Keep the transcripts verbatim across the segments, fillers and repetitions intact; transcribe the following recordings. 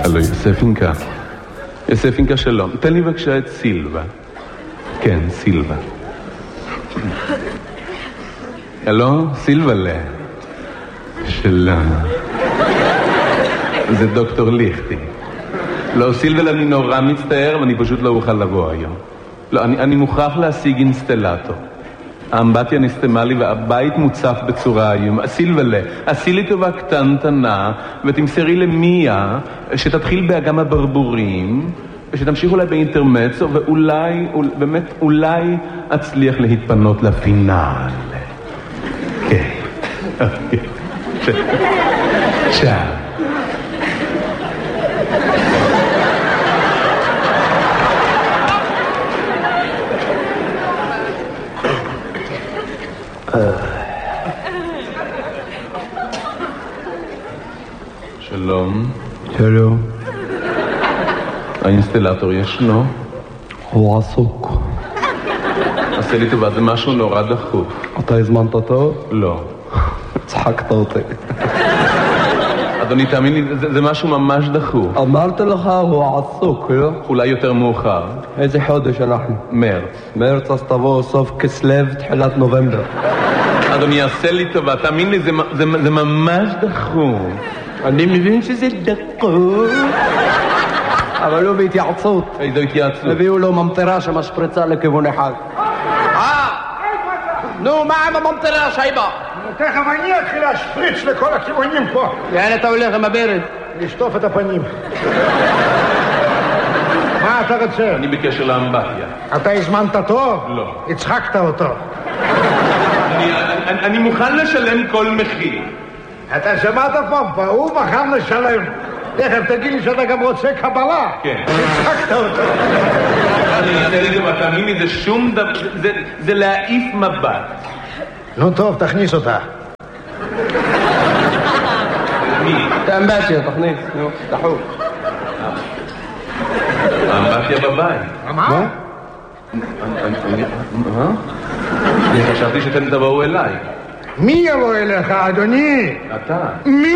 הלו, יוסף אינקה. יוסף אינקה שלום. תן לי בבקשה את סילבה. כן, סילבה. הלו, סילבלה. שלום. זה דוקטור ליכטי. לא, סילבלה, אני נורא מצטער, ואני פשוט לא אוכל לבוא היום. לא, אני, אני מוכרח להשיג אינסטלטור. האמבטיה נסתמה לי והבית מוצף בצורה איום. סילבלה, עשי לי טובה קטנטנה ותמסרי למיה שתתחיל באגם הברבורים ושתמשיך אולי באינטרמצו ואולי, אולי, באמת אולי אצליח להתפנות לפינל. כן. צ'או. שלום. שלום. האינסטלטור ישנו? הוא עסוק. עשה לי טובה, זה משהו נורא דחוף. אתה הזמנת אותו? לא. צחקת אותי. אדוני, תאמין לי, זה, זה משהו ממש דחוף. אמרת לך, הוא עסוק, לא? אולי יותר מאוחר. איזה חודש אנחנו? מרץ. מרץ, אז תבוא סוף כסלו, תחילת נובמבר. אדוני, עשה לי טובה, תאמין לי, זה, זה, זה ממש דחוף. אני מבין שזה דחוף. אבל לא בהתייעצות. איזו התייעצות? הביאו לו ממטרה שמשפריצה לכיוון אחד. אה! נו, מה עם הממטרה, שייבה? תכף אני אתחיל להשפריץ לכל הכיוונים פה. לאן אתה הולך עם הברד? לשטוף את הפנים. מה אתה רוצה? אני בקשר לאמבטיה. אתה הזמנת טוב? לא. הצחקת אותו. אני, אני, אני מוכן לשלם כל מחיר. אתה שמעת פעם, הוא מוכן לשלם. תכף תגיד לי שאתה גם רוצה קבלה. כן. הצחקת אותו. אני אעשה לי דבר, תאמין לי, זה שום דבר, זה, זה להעיף מבט. נו טוב, תכניס אותה. מי? את האמבטיה, תכניס, נו, דחוף. האמבטיה בבית. מה? מה? אני חשבתי שאתם תבואו אליי. מי יבוא אליך, אדוני? אתה. מי?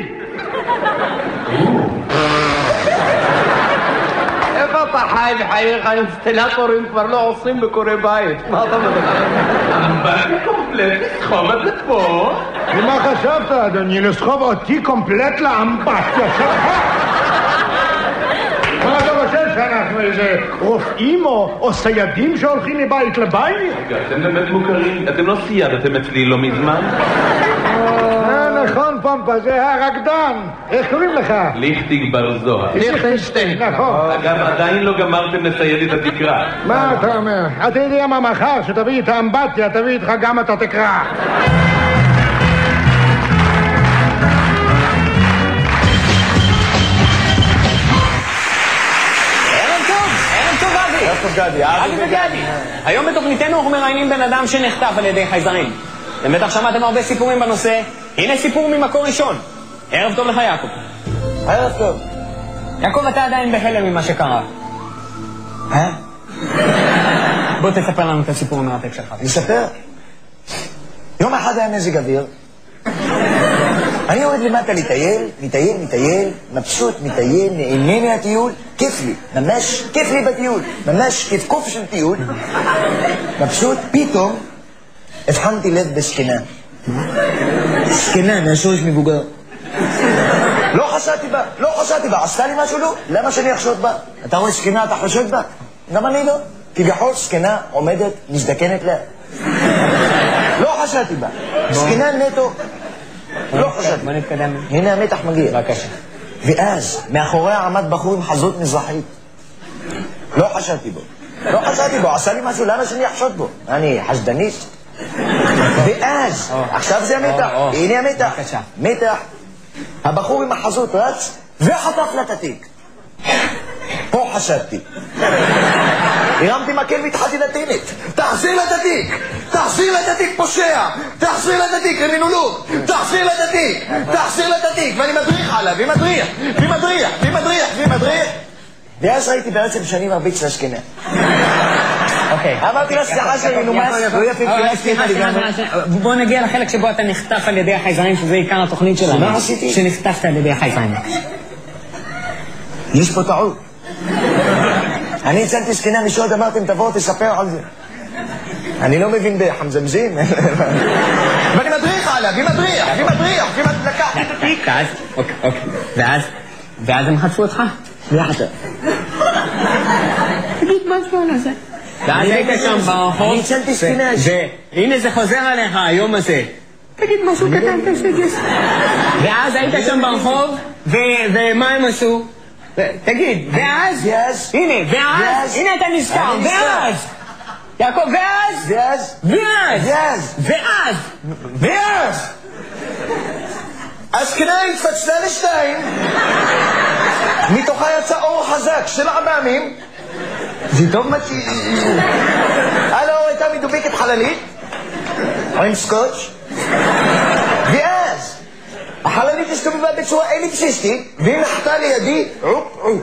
איפה אתה חי בחייך? האינסטלטורים כבר לא עושים בקורי בית. מה אתה מדבר? אמבטיה קומפלט, לסחוב את זה פה. ומה חשבת, אדוני? לסחוב אותי קומפלט לאמבטיה שלך? מה אתה חושב שאנחנו איזה רופאים או סיידים שהולכים מבית לבית? רגע, אתם באמת מוכרים, אתם לא סיידתם אצלי לא מזמן? נכון, פמפה, זה הרקדן. איך קוראים לך? ליכטיג בר זוהר. ליכטנשטיין. נכון. אגב, עדיין לא גמרתם לסייד את התקרה. מה אתה אומר? אתה יודע מה מחר, שתביא את האמבטיה, תביא איתך גם את התקרה. גדי, אבי וגדי. היום בתוכניתנו אנחנו מראיינים בן אדם שנחטף על ידי חייזרים. אתם בטח שמעתם הרבה סיפורים בנושא. הנה סיפור ממקור ראשון. ערב טוב לך, יעקב. ערב טוב. יעקב, אתה עדיין בהלם ממה שקרה. אה? בוא תספר לנו את הסיפור המרתק שלך. נספר? יום אחד היה מזג אוויר. אני יורד למטה לטייל, מטייל, מטייל, מבסוט, מטייל, נהנה מהטיול, כיף לי, ממש כיף לי בטיול, ממש כיף קוף של טיול, מבסוט, פתאום הבחנתי לב בסכנה. סכנה מהשורש מבוגר. לא חשדתי בה, לא חשדתי בה, עשתה לי משהו לא? למה שאני אחשוד בה? אתה רואה סכנה, אתה חושד בה? גם אני לא. כביכול סכנה עומדת, מזדקנת לה. לא חשדתי בה, סכנה נטו. לא חשדתי. בוא נתקדם. הנה המתח מגיע. בבקשה. ואז מאחוריה עמד בחור עם חזות מזרחית. לא חשדתי בו. לא חשדתי בו, עשה לי משהו, למה שאני אחשוד בו? אני חשדנית. ואז, עכשיו זה המתח, הנה המתח. בבקשה. מתח. הבחור עם החזות רץ וחטף לה את התיק. פה חשדתי. הרמתי מקל והתחלתי לטינית. תחזיר לה את התיק! תחזיר לה את התיק, פושע! תחזיר לה את התיק, קרימינולוג! תחזיר לה את התיק! תחזיר לה את התיק! ואני מדריך עליו, ומדריך, ומדריך, ומדריך, ומדריך. ואז ראיתי בעצם שאני מרביץ לשכנה. אוקיי. אמרתי לה, סליחה שאני נומס, לא יפה, סליחה, בוא נגיע לחלק שבו אתה נחטף על ידי החייזרים, שזה עיקר התוכנית שלנו. מה עשיתי? שנחטפת על ידי החייזרים. יש פה טעות. אני הצלתי סכינה לשעות, אמרתם תבואו תספר על זה. אני לא מבין בחמזמזים. ואני מדריך עליה, וי מדריח, וי מדריח, וי מדלקה. ואז, אוקיי, אוקיי. ואז, ואז הם חטפו אותך. שנייה חטא. תגיד משהו על זה. ואז היית שם ברחוב. אני הצלתי סכינה. והנה זה חוזר עליך היום הזה. תגיד משהו קטן, תשגס. ואז היית שם ברחוב, ומה הם עשו? תגיד, ואז? ואז? הנה, ואז? הנה אתה נזכר, ואז? יעקב, ואז? ואז? ואז? ואז? ואז? ואז? הסכינה התפצלה לשתיים, מתוכה יצא אור חזק של עממים. זה טוב מה ש... הלו, הייתה מדובקת חללית, עם סקוץ', ואז החללית הסתובבה בצורה אליפסיסטית, והיא נחתה לידי עופ עופ.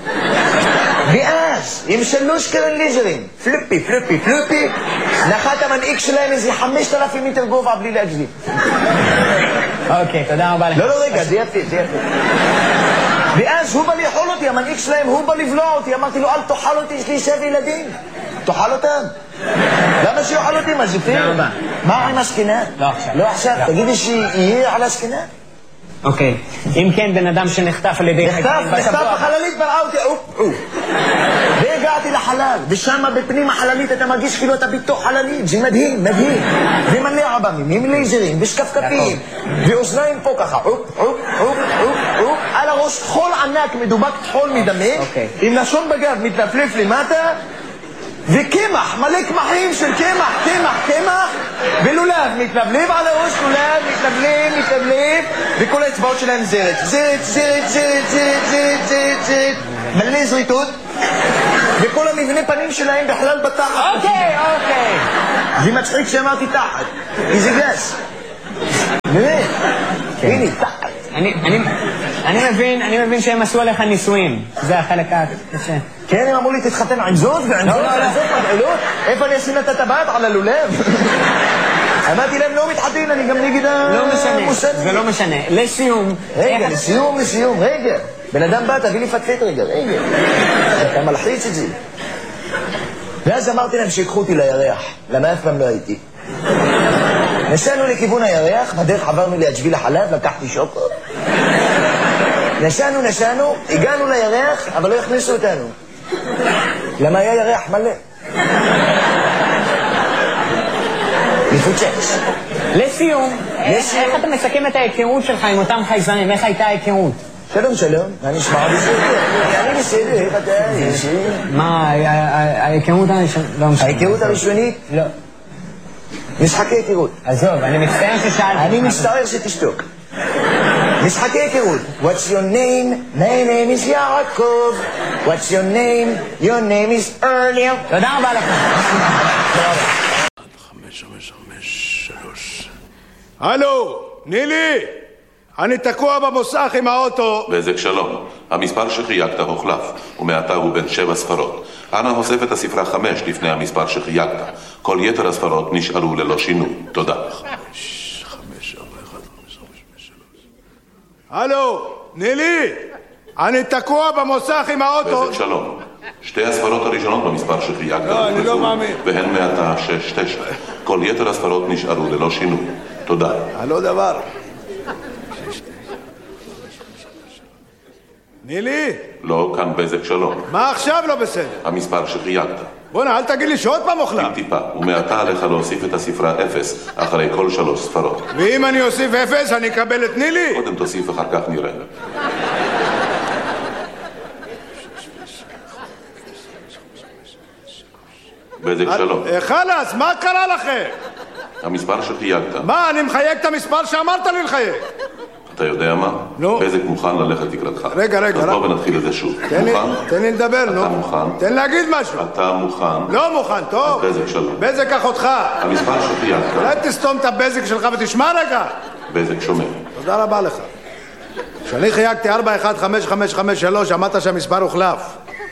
ואז, עם שלוש קרן ליזרים, פלופי, פלופי, פלופי, נחת המנהיג שלהם איזה חמשת אלפים מטר גובה בלי להגזים. אוקיי, תודה רבה לך. לא, לא, רגע, זה יפה, זה יפה. ואז הוא בא לאכול אותי, המנהיג שלהם, הוא בא לבלוע אותי, אמרתי לו, אל תאכל אותי, יש לי שבע ילדים. תאכל אותם. למה שיאכל אותי, מה זה פייר? מה עם הסכינה? לא עכשיו. לא עכשיו, תגידי שיהיה על הסכינה. אוקיי, אם כן בן אדם שנחטף על ידי... נחטף, נחטף בחללית, בראה אותי, אופ, אופ. והגעתי לחלל, ושם בפנים החללית אתה מרגיש כאילו אתה בתוך חללית, זה מדהים, מדהים. ומלא עבמים, עם לייזרים, ושקפקפים, ואוזניים פה ככה, אופ, אופ, אופ, אופ, אופ, על הראש חול ענק, מדובק חול מדמם, עם לשון בגב מתלפלף למטה, וקמח, מלא קמחים של קמח, קמח, קמח, ולולב, מתלבלב על הראש, לולב, מתלבלב, מתלבלב, וכל האצבעות שלהם זרת, זרת, זרת, זרת, זרת, זרת, זרת, זרת, מלא זריתות, וכל המבנה פנים שלהם בכלל בתחת. אוקיי, אוקיי. זה מצחיק שאמרתי תחת, כי זה גס. באמת, הנה, תחת. אני מבין, אני מבין שהם עשו עליך ניסויים. זה החלק הקשה. כן, הם אמרו לי תתחתן עם זאת ועם זאת ועם זאת מגעלות. איפה אני אשים את הטבעת על הלולב? אמרתי להם לא מתחתן, אני גם נגד המוסד. זה לא משנה. לסיום. רגע, לסיום, לסיום, רגע. בן אדם בא, תביא לי פטפט רגע, רגע. אתה מלחיץ את זה. ואז אמרתי להם שיקחו אותי לירח, למה אף פעם לא הייתי. נסענו לכיוון הירח, בדרך עברנו ליד שביל החלב, לקחתי שוקו. נסענו, נסענו, הגענו לירח, אבל לא הכניסו אותנו. למה היה ירח מלא? מפוצץ. לסיום, איך אתה מסכם את ההיכרות שלך עם אותם חייזרים? איך הייתה ההיכרות? שלום, שלום, מה נשמע בסדר? אני בסדר, איך אתה? מה, ההיכרות הראשונית? ההיכרות הראשונית? לא. משחקי היכרות. עזוב, אני מצטער ששאלתי. אני מצטער שתשתוק. משחקי היכרות. What's your name? My name is יעקב. What's your name? Your name is earlier. תודה רבה לך. חמש, חמש, חמש, שלוש. הלו, נילי! אני תקוע במוסך עם האוטו. בזק שלום, המספר שחייגת הוחלף, ומעתה הוא בין שבע ספרות. אנא הוסף את הספרה חמש לפני המספר שחייגת. כל יתר הספרות נשארו ללא שינוי. תודה. חמש, חמש, ארבע, אחד, חמש, חמש, שלוש. הלו, נילי! אני תקוע במוסך עם האוטו. בזק שלום, שתי הספרות הראשונות במספר שחייגת לא, אני לא מאמין. והן מעתה שש, תשע. כל יתר הספרות נשארו ללא שינוי. תודה. הלא דבר. נילי? לא, כאן בזק שלום. מה עכשיו לא בסדר? המספר שחייגת. בוא'נה, אל תגיד לי שעוד פעם אוכלה. טיפה, ומעתה עליך להוסיף את הספרה אפס אחרי כל שלוש ספרות. ואם אני אוסיף אפס, אני אקבל את נילי? קודם תוסיף, אחר כך נראה. בזק שלום. חלאס, מה קרה לכם? המספר שחייגת. מה, אני מחייג את המספר שאמרת לי לחייג. אתה יודע מה? נו. בזק מוכן ללכת לקראתך. רגע, רגע. אז בוא ונתחיל את זה שוב. תן לי, מוכן? תן לי לדבר, נו. אתה מוכן? תן להגיד משהו. אתה מוכן? לא מוכן, טוב. אז בזק שלום. בזק אחותך. המספר שחייגת. אולי תסתום את הבזק שלך ותשמע רגע. בזק שומע. תודה רבה לך. כשאני חייגתי ארבע אחת חמש חמש חמש שלוש, אמרת שהמספר הוחלף.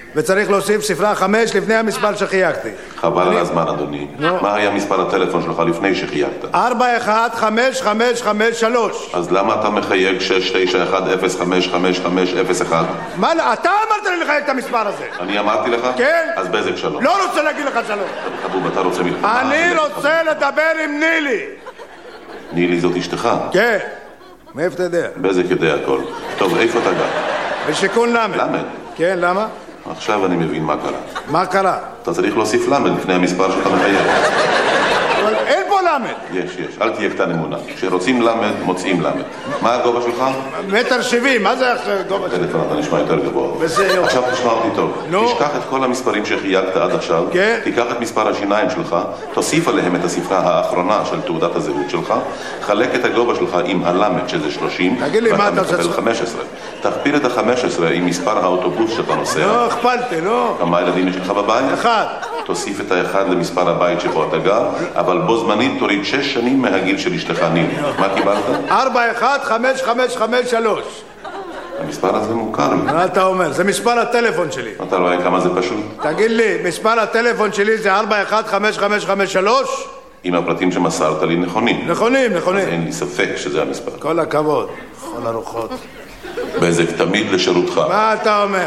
וצריך להוסיף ספרה חמש לפני המספר שחייגתי. חבל על הזמן, אדוני. מה היה מספר הטלפון שלך לפני שחייגת? ארבע אחת חמש חמש חמש שלוש. אז למה אתה מחייג שש תשע אחת אפס חמש חמש חמש אפס אחת? מה, אתה אמרת לי לחייג את המספר הזה. אני אמרתי לך? כן. אז בזק שלום. לא רוצה להגיד לך שלום. חבוב, אתה רוצה מלחמה? אני רוצה לדבר עם נילי. נילי זאת אשתך? כן. מאיפה אתה יודע? בזק יודע הכל. טוב, איפה אתה גר? בשיכון למד. למד? כן, למה? עכשיו אני מבין מה קרה. מה קרה? אתה צריך להוסיף למד לפני המספר שאתה מחייג. אבל אין פה למד. יש, יש. אל תהיה קטן אמונה. כשרוצים למד, מוצאים למד. מה הגובה שלך? מטר שבעים. מה זה עכשיו גובה שלך? טלפון, אתה נשמע יותר גבוה. בסדר. עכשיו תשמע אותי טוב. נו. תשכח את כל המספרים שחייגת עד עכשיו. כן. תיקח את מספר השיניים שלך, תוסיף עליהם את הספרה האחרונה של תעודת הזהות שלך, חלק את הגובה שלך עם הלמד שזה שלושים, תגיד לי, מה אתה עושה? ואתה מקבל חמש עשרה. תכפיל את ה-חמש עשרה עם מספר האוטובוס שאתה נוסע. לא, הכפלתי, לא. כמה ילדים יש לך בבית? אחד. תוסיף את האחד למספר הבית שבו אתה גר, אבל בו זמנית תוריד שש שנים מהגיל של אשתך נילי. מה קיבלת? ארבע אחת חמש חמש חמש שלוש. המספר הזה מוכר לי. מה אתה אומר? זה מספר הטלפון שלי. אתה רואה כמה זה פשוט? תגיד לי, מספר הטלפון שלי זה ארבע אחת חמש חמש חמש שלוש? אם הפרטים שמסרת לי נכונים. נכונים, אז נכונים. אין לי ספק שזה המספר. כל הכבוד. כל הרוחות. בזק תמיד לשירותך. מה אתה אומר?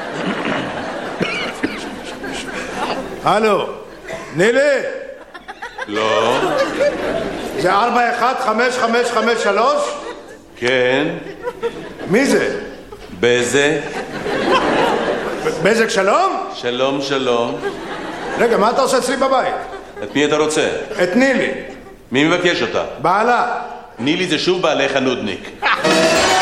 הלו, נילי? לא. זה ארבע אחת חמש חמש חמש שלוש? כן. מי זה? בזק. בזק שלום? שלום, שלום. רגע, מה אתה עושה אצלי בבית? את מי אתה רוצה? את נילי. מי מבקש אותה? בעלה. נילי זה שוב בעלך הנודניק.